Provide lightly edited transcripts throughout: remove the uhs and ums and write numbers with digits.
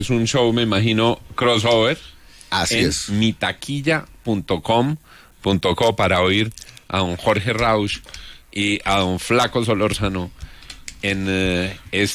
Es un show, me imagino, crossover. Así es. mitaquilla.com.co para oír a don Jorge Rauch y a don Flaco Solórzano en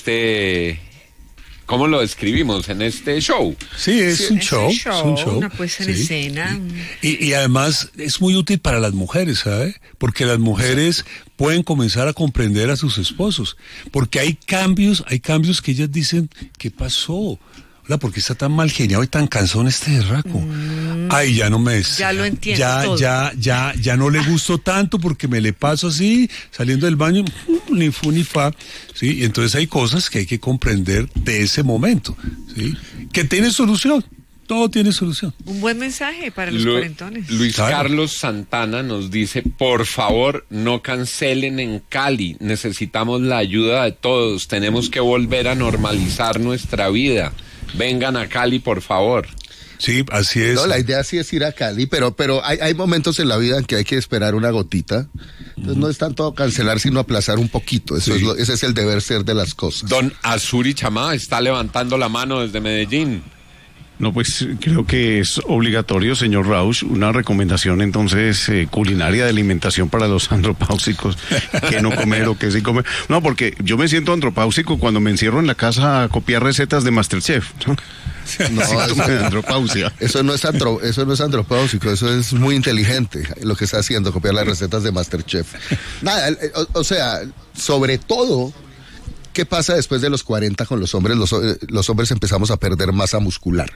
¿cómo lo describimos? En este show. Sí, es un show. Una puesta en escena. Y además es muy útil para las mujeres, ¿sabe? Porque las mujeres pueden comenzar a comprender a sus esposos. Porque hay cambios que ellas dicen, ¿qué pasó? Hola, ¿por qué está tan mal geniado y tan cansón este berraco? Ay, ya no me... Ya lo entiendo Ya no le gustó tanto porque me le paso así, saliendo del baño, ni fu ni fa, ¿sí? Y entonces hay cosas que hay que comprender de ese momento, ¿sí? Que tiene solución, todo tiene solución. Un buen mensaje para los cuarentones. Luis Carlos Santana nos dice, por favor, no cancelen en Cali, necesitamos la ayuda de todos, tenemos que volver a normalizar nuestra vida. Vengan a Cali, por favor. Sí, así es. No, la idea sí es ir a Cali, pero hay momentos en la vida en que hay que esperar una gotita. Entonces no es tanto cancelar, sino aplazar un poquito. Ese es el deber ser de las cosas. Don Azuri Chamá está levantando la mano desde Medellín. No, pues creo que es obligatorio, señor Rauch, una recomendación entonces culinaria de alimentación para los andropáusicos, que no comer o que sí comer. No, porque yo me siento andropáusico cuando me encierro en la casa a copiar recetas de MasterChef, ¿no? No, andropausia. Eso no es andropáusico, eso es muy inteligente lo que está haciendo, copiar las recetas de MasterChef. Nada, o sea, sobre todo, ¿qué pasa después de los 40 con los hombres? Los hombres empezamos a perder masa muscular,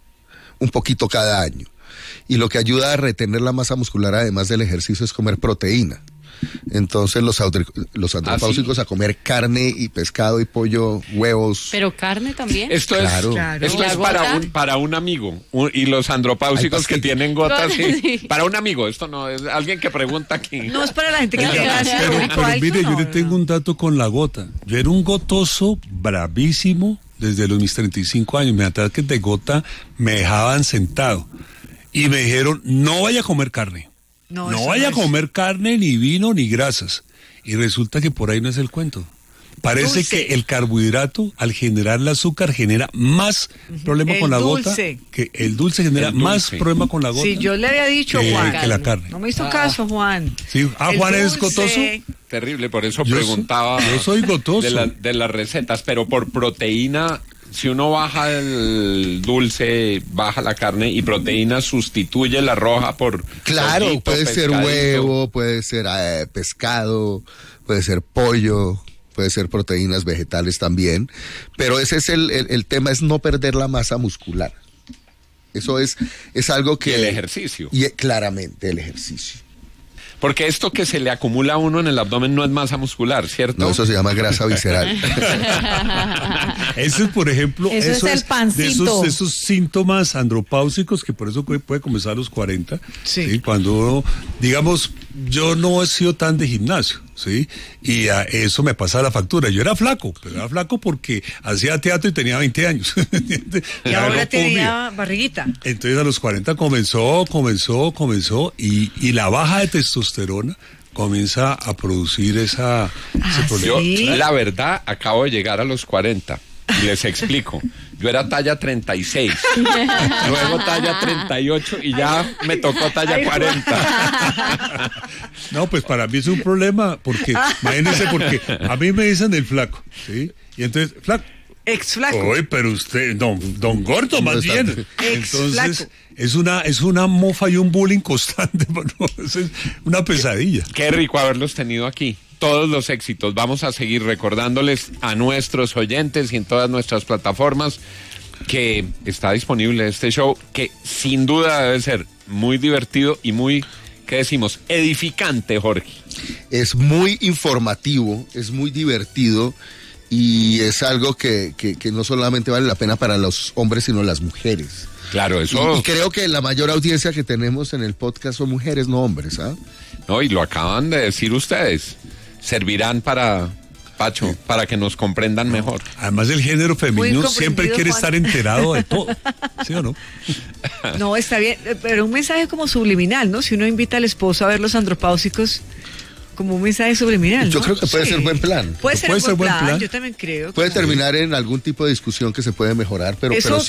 un poquito cada año. Y lo que ayuda a retener la masa muscular, además del ejercicio, es comer proteína. Entonces los andropáusicos a comer carne y pescado y pollo, huevos. Pero carne también. Esto claro. Esto es para un amigo. Y los andropáusicos que tienen gotas, sí. Para un amigo, esto no es alguien que pregunta aquí. No es para la gente que tiene ácido úrico pero alto. mire, yo le tengo un dato con la gota. Yo era un gotoso bravísimo desde mis 35 años. Mis ataques de gota me dejaban sentado. Y me dijeron, no vaya a comer carne. No vaya a comer carne, ni vino, ni grasas. Y resulta que por ahí no es el cuento. Parece que el carbohidrato, al generar el azúcar, genera más problema con la gota. Que el dulce genera más problema con la gota. Sí, yo le había dicho, Juan. Que la carne. No me hizo caso, Juan. Sí. Juan es gotoso. Terrible, por eso preguntaba. Yo soy gotoso. De las recetas, pero por proteína. Si uno baja el dulce, baja la carne y proteína sustituye la roja por... Claro, pollito, puede ser huevo, puede ser pescado, puede ser pollo, puede ser proteínas vegetales también, pero ese es el tema, es no perder la masa muscular. Eso es algo que... Y el ejercicio. Y claramente el ejercicio. Porque esto que se le acumula a uno en el abdomen no es masa muscular, ¿cierto? No, eso se llama grasa visceral. Eso es, por ejemplo, eso es el pancito. Esos síntomas andropáusicos que por eso puede comenzar a los 40. Sí. Cuando uno, digamos, yo no he sido tan de gimnasio, ¿sí? Y a eso me pasa la factura. Yo era flaco, pero era flaco porque hacía teatro y tenía 20 años. Y ahora tenía barriguita. Entonces a los 40 comenzó y la baja de testosterona comienza a producir ese problema. Yo, la verdad, acabo de llegar a los 40 y les explico. Yo era talla 36, luego talla 38 y ya me tocó talla 40. No, pues para mí es un problema porque, imagínense, porque a mí me dicen el flaco, ¿sí? Y entonces, flaco. Ex flaco. Uy, pero usted, don gordo más bien. Entonces, flaco. es una mofa y un bullying constante, es una pesadilla. Qué rico haberlos tenido aquí. Todos los éxitos. Vamos a seguir recordándoles a nuestros oyentes y en todas nuestras plataformas que está disponible este show, que sin duda debe ser muy divertido y muy, ¿qué decimos? Edificante, Jorge. Es muy informativo, es muy divertido y es algo que no solamente vale la pena para los hombres, sino las mujeres. Claro, eso... Y creo que la mayor audiencia que tenemos en el podcast son mujeres, no hombres, ¿ah? No, y lo acaban de decir ustedes. Servirán para, Pacho, para que nos comprendan mejor. Además, el género femenino siempre quiere estar enterado de todo, ¿sí o no? No, está bien, pero un mensaje como subliminal, ¿no? Si uno invita al esposo a ver los andropáusicos, como un mensaje subliminal. Yo ¿no? creo que puede ser buen plan. Puede ser un buen plan, yo también creo. Puede terminar en algún tipo de discusión que se puede mejorar, pero Eso